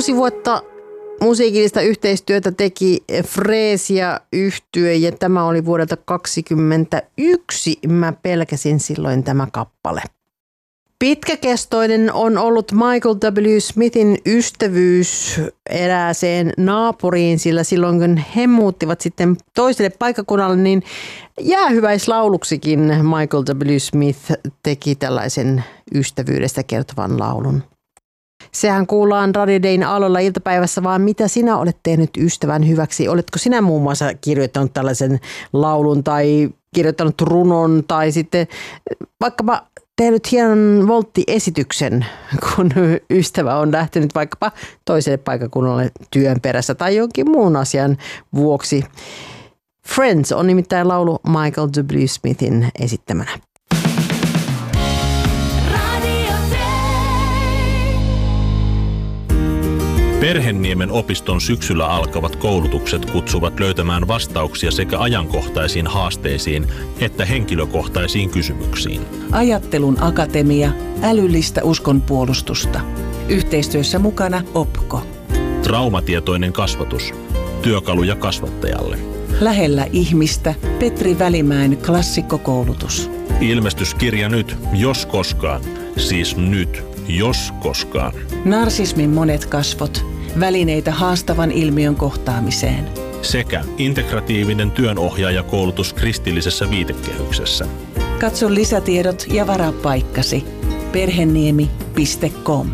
6 vuotta musiikillista yhteistyötä teki Freesia yhtye ja tämä oli vuodelta 2021. Mä pelkäsin silloin tämä kappale. Pitkäkestoinen on ollut Michael W. Smithin ystävyys erääseen naapuriin, sillä silloin kun he muuttivat sitten toiselle paikkakunnalle, niin jäähyväislauluksikin Michael W. Smith teki tällaisen ystävyydestä kertovan laulun. Sehän kuullaan Radio Dayn aloilla iltapäivässä, vaan mitä sinä olet tehnyt ystävän hyväksi? Oletko sinä muun muassa kirjoittanut tällaisen laulun tai kirjoittanut runon tai sitten vaikkapa tehnyt hienon volttiesityksen, kun ystävä on lähtenyt vaikkapa toiselle paikkakunnalle työn perässä tai jonkin muun asian vuoksi. Friends on nimittäin laulu Michael W. Smithin esittämänä. Perhenniemen opiston syksyllä alkavat koulutukset kutsuvat löytämään vastauksia sekä ajankohtaisiin haasteisiin että henkilökohtaisiin kysymyksiin. Ajattelun akatemia, älyllistä uskonpuolustusta. Yhteistyössä mukana OPKO. Traumatietoinen kasvatus. Työkaluja kasvattajalle. Lähellä ihmistä Petri Välimäen klassikkokoulutus. Ilmestyskirja nyt, jos koskaan. Siis nyt, jos koskaan. Narsismin monet kasvot. Välineitä haastavan ilmiön kohtaamiseen. Sekä integratiivinen työnohjaajakoulutus kristillisessä viitekehyksessä. Katso lisätiedot ja varaa paikkasi. Perheniemi.com.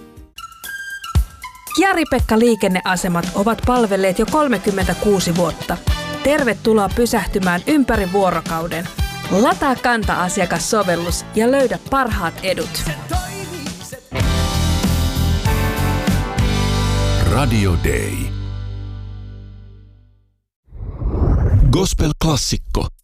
Jari-Pekka liikenneasemat ovat palvelleet jo 36 vuotta. Tervetuloa pysähtymään ympäri vuorokauden. Lataa Kanta-asiakassovellus ja löydä parhaat edut. Radio Day. Gospel-klassikko.